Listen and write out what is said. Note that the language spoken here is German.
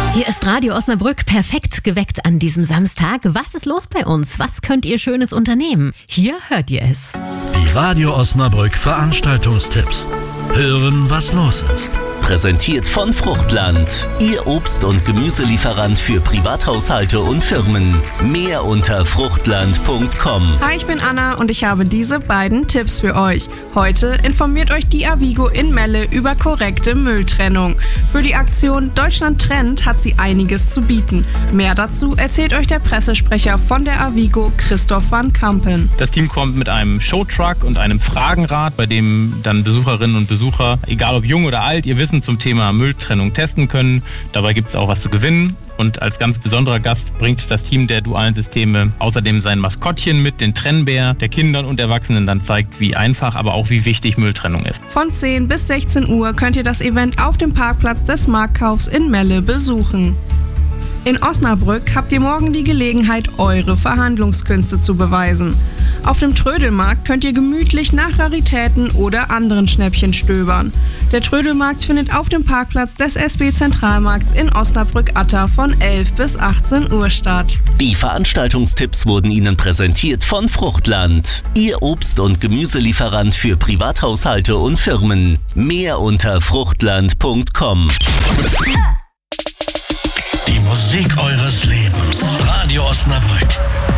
Hier ist Radio Osnabrück perfekt geweckt an diesem Samstag. Was ist los bei uns? Was könnt ihr Schönes unternehmen? Hier hört ihr es. Die Radio Osnabrück Veranstaltungstipps. Hören, was los ist. Präsentiert von Fruchtland, Ihr Obst- und Gemüselieferant für Privathaushalte und Firmen. Mehr unter fruchtland.com. Hi, ich bin Anna und ich habe diese beiden Tipps für euch. Heute informiert euch die Avigo in Melle über korrekte Mülltrennung. Für die Aktion Deutschland trennt hat sie einiges zu bieten. Mehr dazu erzählt euch der Pressesprecher von der Avigo, Christoph van Kampen. Das Team kommt mit einem Showtruck und einem Fragenrad, bei dem dann Besucherinnen und Besucher, egal ob jung oder alt, ihr Wissen zum Thema Mülltrennung testen können. Dabei gibt es auch was zu gewinnen. Und als ganz besonderer Gast bringt das Team der dualen Systeme außerdem sein Maskottchen mit, den Trennbär, der Kindern und Erwachsenen dann zeigt, wie einfach, aber auch wie wichtig Mülltrennung ist. Von 10 bis 16 Uhr könnt ihr das Event auf dem Parkplatz des Marktkaufs in Melle besuchen. In Osnabrück habt ihr morgen die Gelegenheit, eure Verhandlungskünste zu beweisen. Auf dem Trödelmarkt könnt ihr gemütlich nach Raritäten oder anderen Schnäppchen stöbern. Der Trödelmarkt findet auf dem Parkplatz des SB Zentralmarkts in Osnabrück-Atta von 11 bis 18 Uhr statt. Die Veranstaltungstipps wurden Ihnen präsentiert von Fruchtland, Ihr Obst- und Gemüselieferant für Privathaushalte und Firmen. Mehr unter fruchtland.com. Die Musik eures Lebens. Radio Osnabrück.